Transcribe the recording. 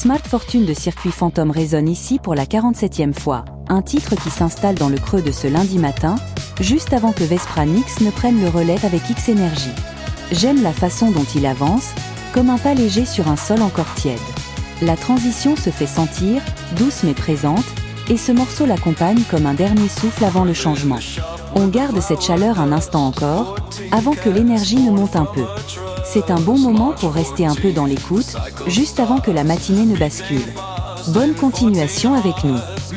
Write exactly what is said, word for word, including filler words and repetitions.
Smart Fortune de Circuit Fantôme résonne ici pour la quarante-septième fois, un titre qui s'installe dans le creux de ce lundi matin, juste avant que Vespra Nix ne prenne le relais avec X-Energy. J'aime la façon dont il avance, comme un pas léger sur un sol encore tiède. La transition se fait sentir, douce mais présente, et ce morceau l'accompagne comme un dernier souffle avant le changement. On garde cette chaleur un instant encore, avant que l'énergie ne monte un peu. C'est un bon moment pour rester un peu dans l'écoute, juste avant que la matinée ne bascule. Bonne continuation avec nous.